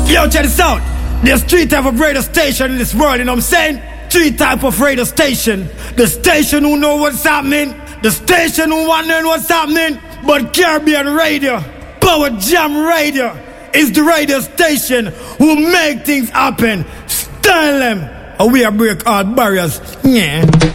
Yo, check this out. There's 3 types of radio station in this world, you know what I'm saying? 3 types of radio station. The station who know what's happening, the station who wondering what's happening, but Caribbean Radio, Power Jam Radio, is the radio station who make things happen. Style them, and we are break all barriers. Yeah.